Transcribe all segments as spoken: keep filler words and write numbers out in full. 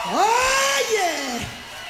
Oh, yeah.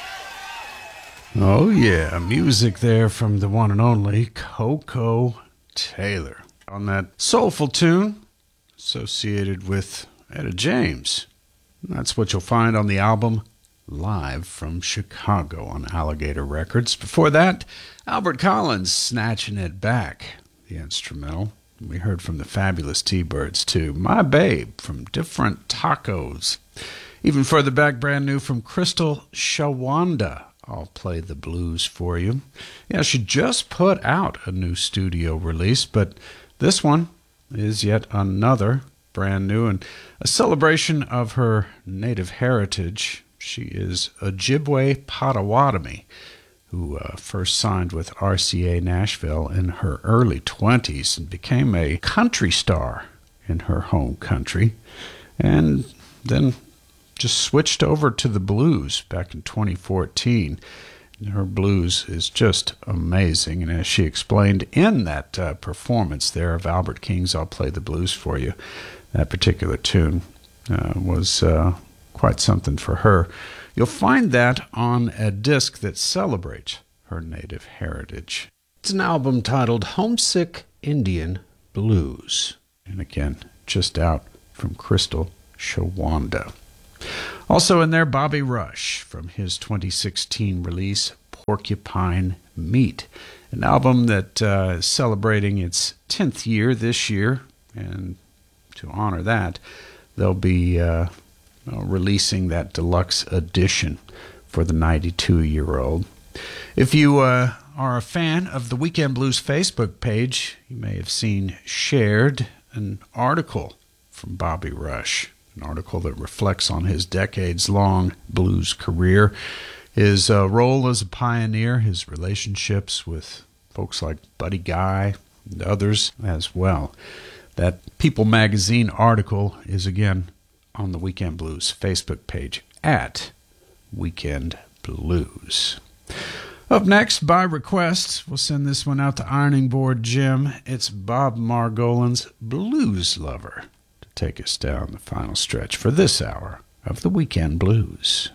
Oh, yeah. Music there from the one and only Koko Taylor on that soulful tune associated with Etta James. And that's what you'll find on the album Live from Chicago on Alligator Records. Before that, Albert Collins, Snatching It Back, the instrumental. We heard from the Fabulous T-Birds, too. My Babe from Different Tacos. Even further back, brand new from Crystal Shawanda. I'll Play the Blues for you. Yeah, she just put out a new studio release, but this one is yet another brand new and a celebration of her native heritage. She is Ojibwe Potawatomi, who uh, first signed with R C A Nashville in her early twenties and became a country star in her home country, and then just switched over to the blues back in twenty fourteen. Her blues is just amazing, and as she explained in that uh, performance there of Albert King's I'll Play the Blues for you, that particular tune uh, was uh, quite something for her. You'll find that on a disc that celebrates her native heritage. It's an album titled Homesick Indian Blues, and again, just out from Crystal Shawanda. Also in there, Bobby Rush from his twenty sixteen release, Porcupine Meat, an album that uh, is celebrating its tenth year this year, and to honor that, they'll be uh, releasing that deluxe edition for the ninety-two-year-old. If you uh, are a fan of the Weekend Blues Facebook page, you may have seen shared an article from Bobby Rush. An article that reflects on his decades-long blues career, his uh, role as a pioneer, his relationships with folks like Buddy Guy and others as well. That People Magazine article is, again, on the Weekend Blues Facebook page at Weekend Blues. Up next, by request, we'll send this one out to Ironing Board Jim. It's Bob Margolin's Blues Lover. Take us down the final stretch for this hour of the Weekend Blues.